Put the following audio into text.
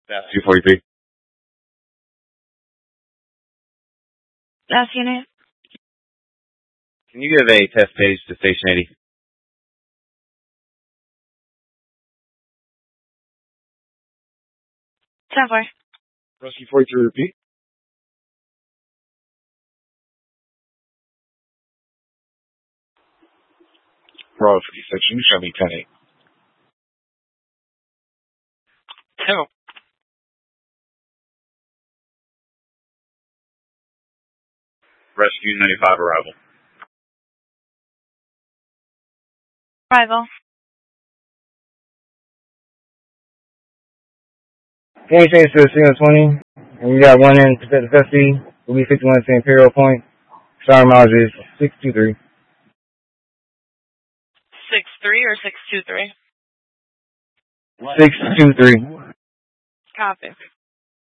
That's 243. Last unit. Can you give a test page to station 80? Software. Rescue 43, repeat. Bravo 56, you show me 10-8. Two. Rescue 95 arrival. Arrival. 20 change to signal 20, and we got one in protected custody. We'll be 51 to Imperial Point. Star mileage is 623. 6-3 or 6-2-3? 623. Copy.